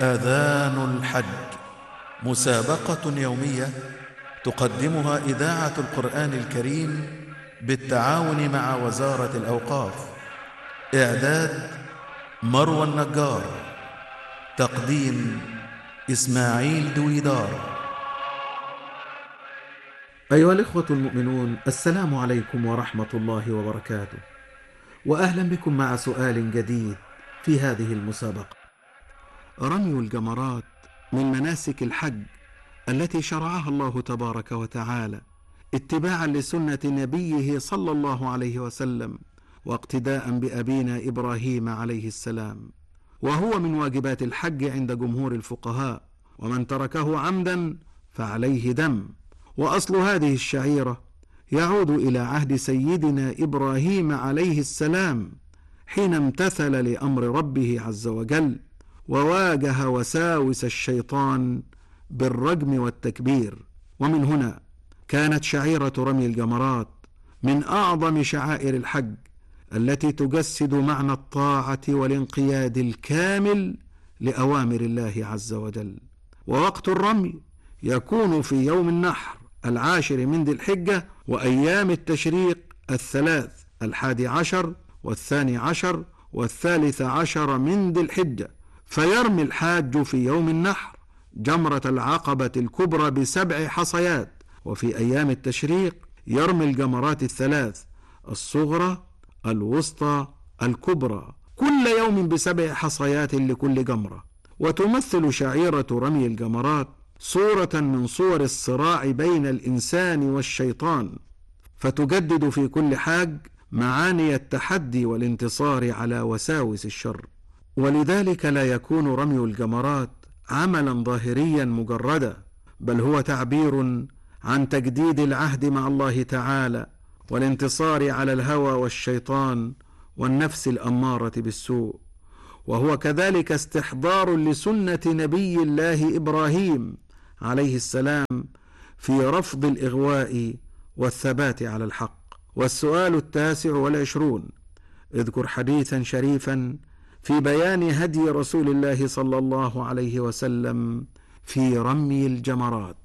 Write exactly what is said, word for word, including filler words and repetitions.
آذان الحج، مسابقة يومية تقدمها إذاعة القرآن الكريم بالتعاون مع وزارة الأوقاف. إعداد مروى النجار، تقديم إسماعيل دويدار. أيها الإخوة المؤمنون، السلام عليكم ورحمة الله وبركاته، وأهلا بكم مع سؤال جديد في هذه المسابقة. رمي الجمرات من مناسك الحج التي شرعها الله تبارك وتعالى اتباعا لسنة نبيه صلى الله عليه وسلم، واقتداء بأبينا إبراهيم عليه السلام، وهو من واجبات الحج عند جمهور الفقهاء، ومن تركه عمدا فعليه دم. وأصل هذه الشعيرة يعود إلى عهد سيدنا إبراهيم عليه السلام، حين امتثل لأمر ربه عز وجل وواجه وساوس الشيطان بالرجم والتكبير. ومن هنا كانت شعيرة رمي الجمرات من أعظم شعائر الحج التي تجسد معنى الطاعة والانقياد الكامل لأوامر الله عز وجل. ووقت الرمي يكون في يوم النحر العاشر من ذي الحجة، وأيام التشريق الثلاث الحادي عشر والثاني عشر والثالث عشر من ذي الحجة. فيرمي الحاج في يوم النحر جمرة العقبة الكبرى بسبع حصيات، وفي أيام التشريق يرمي الجمرات الثلاث الصغرى الوسطى الكبرى، كل يوم بسبع حصيات لكل جمرة. وتمثل شعيرة رمي الجمرات صورة من صور الصراع بين الإنسان والشيطان، فتجدد في كل حاج معاني التحدي والانتصار على وساوس الشر. ولذلك لا يكون رمي الجمرات عملا ظاهريا مجردا، بل هو تعبير عن تجديد العهد مع الله تعالى والانتصار على الهوى والشيطان والنفس الأمارة بالسوء. وهو كذلك استحضار لسنة نبي الله إبراهيم عليه السلام في رفض الإغواء والثبات على الحق. والسؤال التاسع والعشرون: اذكر حديثا شريفا في بيان هدي رسول الله صلى الله عليه وسلم في رمي الجمرات.